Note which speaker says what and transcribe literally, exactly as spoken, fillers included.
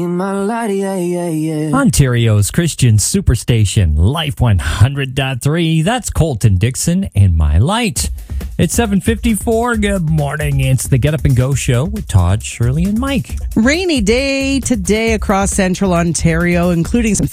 Speaker 1: Ontario's Christian Superstation, Life one hundred point three. That's Colton Dixon and My Light. It's seven fifty-four. Good morning. It's the Get Up and Go show with Todd, Shirley, and Mike.
Speaker 2: Rainy day today across central Ontario, including some